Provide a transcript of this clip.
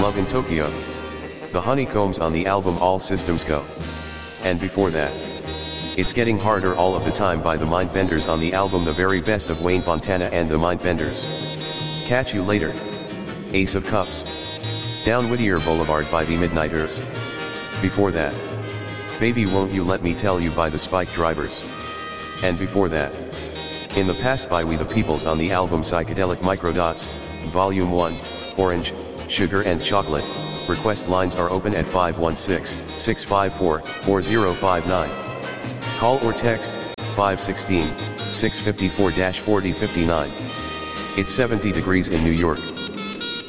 Love in Tokyo. The Honeycombs on the album All Systems Go. And before that, It's Getting Harder All of the Time by the Mindbenders on the album The Very Best of Wayne Fontana and the Mindbenders. Catch You Later. Ace of Cups. Down Whittier Boulevard by the Midnighters. Before that, Baby Won't You Let Me Tell You by the Spike Drivers. And before that, In the Past by We the Peoples on the album Psychedelic Microdots, Volume 1, Orange, Sugar and Chocolate. Request lines are open at 516-654-4059. Call or text, 516-654-4059. It's 70 degrees in New York.